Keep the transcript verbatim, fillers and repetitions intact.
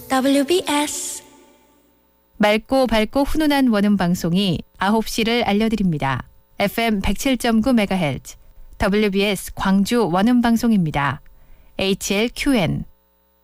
더블유비에스 맑고 밝고 훈훈한 원음 방송이 아홉 시를 알려드립니다. 에프엠 백칠 점 구 메가헤르츠 더블유비에스 광주 원음 방송입니다. 에이치엘큐엔